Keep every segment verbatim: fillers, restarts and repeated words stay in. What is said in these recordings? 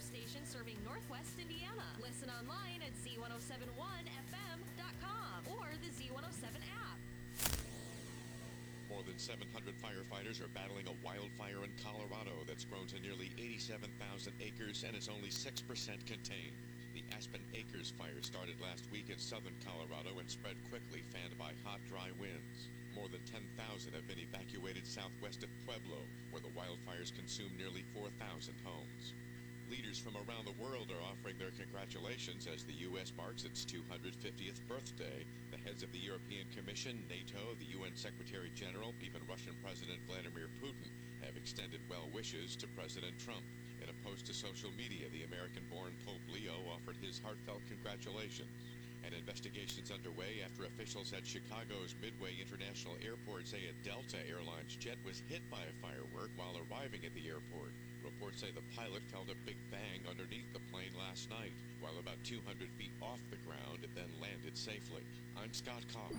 station serving Northwest Indiana. Listen online at Z one oh seven one F M dot com or the Z one oh seven app. More than seven hundred firefighters are battling a wildfire in Colorado that's grown to nearly eighty-seven thousand acres and is only six percent contained. The Aspen Acres fire started last week in southern Colorado and spread quickly, fanned by hot, dry winds. More than ten thousand have been evacuated southwest of Pueblo, where the wildfires consumed nearly four thousand homes. Leaders from around the world are offering their congratulations as the U S marks its two hundred fiftieth birthday. The heads of the European Commission, NATO, the U N Secretary General, even Russian President Vladimir Putin have extended well wishes to President Trump. In a post to social media, the American-born Pope Leo offered his heartfelt congratulations. An investigation's underway after officials at Chicago's Midway International Airport say a Delta Airlines jet was hit by a firework while arriving at the airport. Reports say the pilot felt a big bang underneath the plane last night. While about two hundred feet off the ground, it then landed safely. I'm Scott Carr.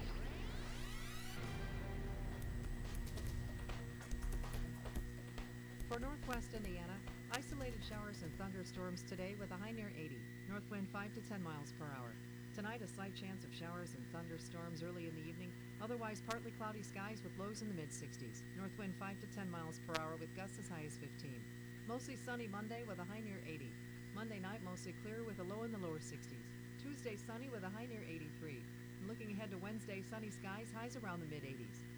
For Northwest Indiana, isolated showers and thunderstorms today with a high near eighty. North wind five to ten miles per hour. Tonight, a slight chance of showers and thunderstorms early in the evening. Otherwise, partly cloudy skies with lows in the mid-sixties. North wind five to ten miles per hour with gusts as high as fifteen. Mostly sunny Monday with a high near eighty. Monday night, mostly clear with a low in the lower sixties. Tuesday, sunny with a high near eighty-three. And looking ahead to Wednesday, sunny skies, highs around the mid-eighties.